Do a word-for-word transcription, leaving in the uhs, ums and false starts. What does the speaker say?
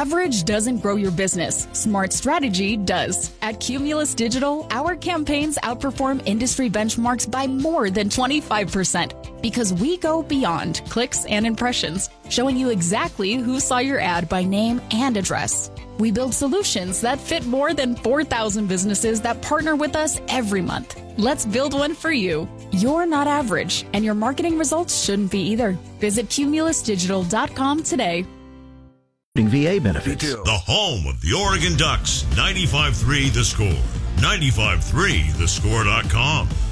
Average doesn't grow your business. Smart strategy does. At Cumulus Digital, our campaigns outperform industry benchmarks by more than twenty-five percent because we go beyond clicks and impressions, showing you exactly who saw your ad by name and address. We build solutions that fit more than four thousand businesses that partner with us every month. Let's build one for you. You're not average, and your marketing results shouldn't be either. Visit cumulus digital dot com today. V A benefits. The home of the Oregon Ducks, ninety-five three The Score. ninety-five three the score dot com.